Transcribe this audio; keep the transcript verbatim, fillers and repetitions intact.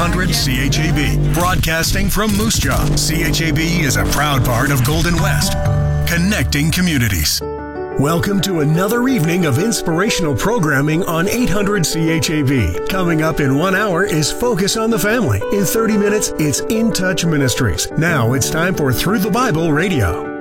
hundred C H A B. Broadcasting from Moose Jaw, C H A B is a proud part of Golden West, connecting communities. Welcome to another evening of inspirational programming on eight hundred C H A B. Coming up in one hour is Focus on the Family. In thirty minutes, it's In Touch Ministries. Now it's time for Through the Bible Radio.